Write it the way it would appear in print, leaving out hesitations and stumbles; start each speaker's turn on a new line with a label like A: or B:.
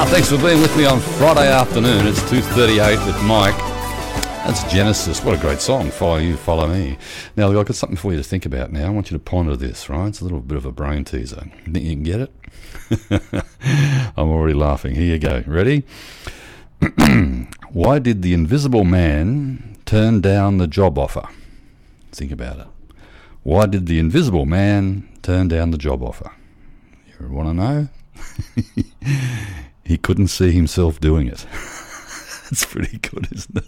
A: Thanks for being with me on Friday afternoon. It's 2:38 with Mike. That's Genesis. What a great song. Follow you, follow me. Now, I've got something for you to think about now. I want you to ponder this, right? It's a little bit of a brain teaser. You think you can get it? I'm already laughing. Here you go. Ready? Why did the Invisible Man turn down the job offer? Think about it. Why did the Invisible Man turn down the job offer? You want to know? He couldn't see himself doing it. It's pretty good, isn't it?